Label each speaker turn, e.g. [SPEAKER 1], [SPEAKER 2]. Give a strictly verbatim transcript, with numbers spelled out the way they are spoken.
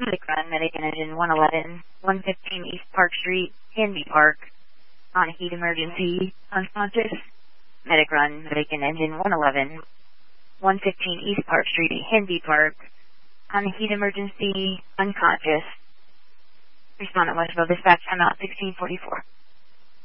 [SPEAKER 1] Medic run, medic and engine one eleven, one fifteen East Park Street, Hanby Park, on heat emergency, unconscious. Medic run, medic and engine one eleven, one fifteen East Park Street, Hanby Park, on heat emergency, unconscious. Respondent Westfield dispatch, I'm out sixteen forty-four.